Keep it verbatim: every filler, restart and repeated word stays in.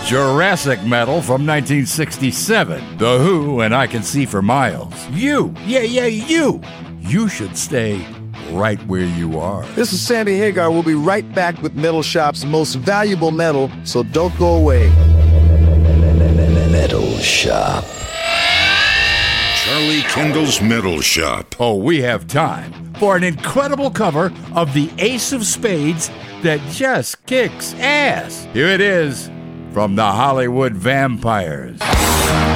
Jurassic Metal from nineteen sixty-seven. The Who and I Can See for Miles. You, yeah, yeah, you. You should stay right where you are. This is Sandy Hagar. We'll be right back with Metal Shop's most valuable metal, so don't go away. Metal Shop. Charlie Kendall's Metal Shop. Oh, we have time for an incredible cover of the Ace of Spades that just kicks ass. Here it is from the Hollywood Vampires.